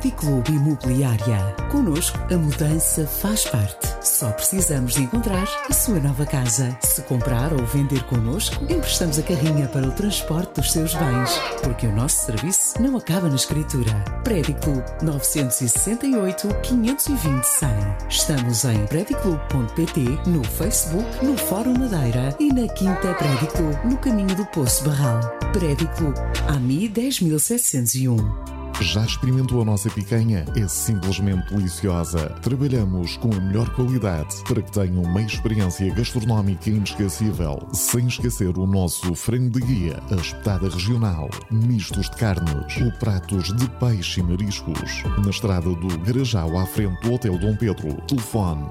Prédico Clube Imobiliária. Connosco, a mudança faz parte. Só precisamos de encontrar a sua nova casa. Se comprar ou vender connosco, emprestamos a carrinha para o transporte dos seus bens. Porque o nosso serviço não acaba na escritura. Prédico Clube 968 520 100. Estamos em prediclube.pt, no Facebook, no Fórum Madeira e na Quinta Prédico Clube, no caminho do Poço Barral. Prédico Clube, AMI 10701. Já experimentou a nossa picanha? É simplesmente deliciosa. Trabalhamos com a melhor qualidade para que tenham uma experiência gastronómica inesquecível, sem esquecer o nosso frango de guia, a espetada regional, mistos de carnes ou pratos de peixe e mariscos. Na estrada do Garajal, à frente do Hotel Dom Pedro. Telefone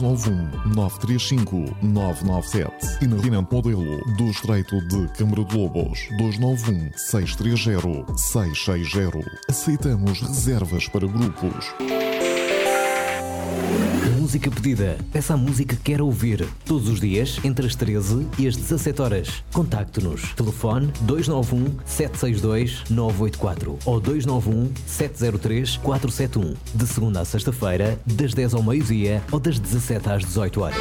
291-935-997 e na Rinante Modelo do Estreito de Câmara de Lobos 291-630-660. Aceitamos reservas para grupos. Música pedida. Peça a música que quer ouvir. Todos os dias, entre as 13 e as 17 horas. Contacte-nos. Telefone 291-762-984 ou 291-703-471. De segunda à sexta-feira, das 10 ao meio-dia ou das 17 às 18 horas.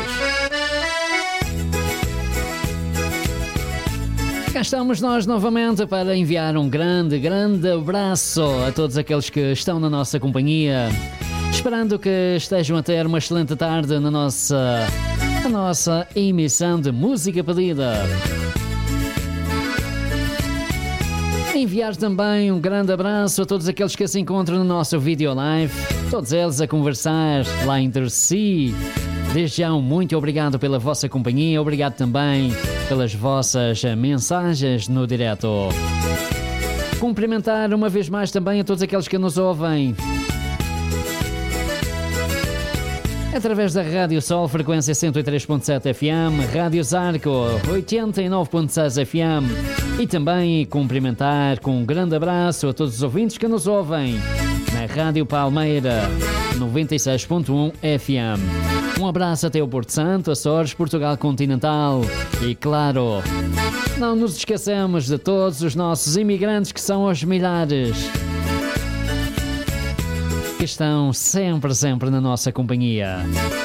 Cá estamos nós novamente para enviar um grande abraço a todos aqueles que estão na nossa companhia, esperando que estejam a ter uma excelente tarde na nossa emissão de Música Pedida. Enviar também um grande abraço a todos aqueles que se encontram no nosso vídeo live, todos eles a conversar lá entre si. Desde já, muito obrigado pela vossa companhia, obrigado também pelas vossas mensagens no direto. Cumprimentar uma vez mais também a todos aqueles que nos ouvem através da Rádio Sol, frequência 103.7 FM, Rádio Zarco, 89.6 FM e também cumprimentar com um grande abraço a todos os ouvintes que nos ouvem na Rádio Palmeira, 96.1 FM. Um abraço até o Porto Santo, Açores, Portugal Continental e, claro, não nos esquecemos de todos os nossos imigrantes que são aos milhares, que estão sempre na nossa companhia.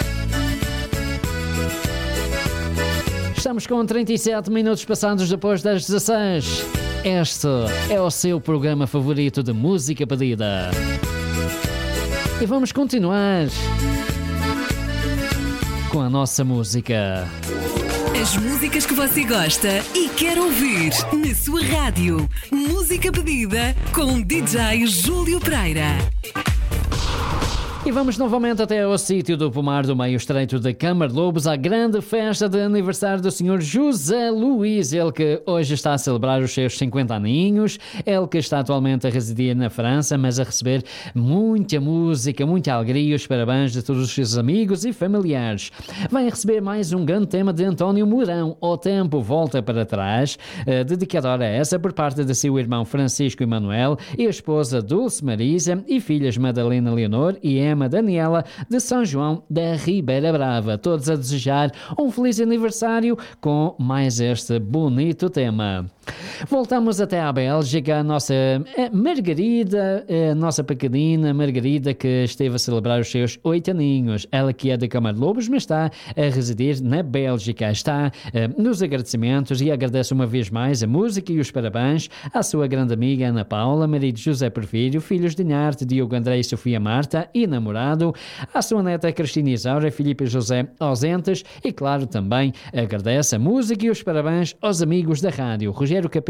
Estamos com 37 minutos passados depois das 16. Este é o seu programa favorito de música pedida. E vamos continuar com a nossa música. As músicas que você gosta e quer ouvir na sua rádio. Música pedida com DJ Júlio Pereira. E vamos novamente até ao sítio do Pomar do Meio Estreito de Câmara de Lobos, à grande festa de aniversário do Sr. José Luís, ele que hoje está a celebrar os seus 50 aninhos, ele que está atualmente a residir na França, mas a receber muita música, muita alegria, os parabéns de todos os seus amigos e familiares. Vai receber mais um grande tema de António Mourão, O Tempo Volta para Trás, dedicado a essa por parte de seu irmão Francisco Emanuel e a esposa Dulce Marisa e filhas Madalena Leonor e Emma Daniela de São João da Ribeira Brava, todos a desejar um feliz aniversário com mais este bonito tema. Voltamos até à Bélgica, a nossa Margarida, a nossa pequenina Margarida, que esteve a celebrar os seus 8 aninhos. Ela que é de Câmara de Lobos, mas está a residir na Bélgica. Está nos agradecimentos e agradece uma vez mais a música e os parabéns à sua grande amiga Ana Paula, marido José Porfírio, filhos de Nharte, Diogo André e Sofia Marta e namorado, à sua neta Cristina Isaura, Filipe e José ausentes e, claro, também agradece a música e os parabéns aos amigos da rádio. Rogério Capeta